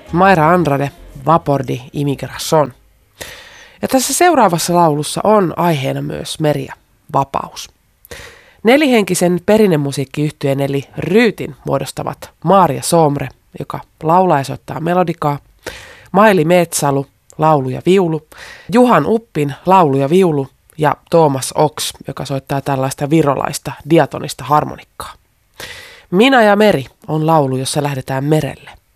Mayra Andrade, Vapor de Imigración. Ja tässä seuraavassa laulussa on aiheena myös meri ja vapaus. Nelihenkisen perinnemusiikkiyhtyeen eli Ryytin muodostavat Maria Somre, joka laulaa ja soittaa melodikaa, Maili Metsalu, laulu ja viulu, Juhan Uppin, laulu ja viulu ja Thomas Ox, joka soittaa tällaista virolaista diatonista harmonikkaa. Minä ja meri on laulu, jossa lähdetään merelle.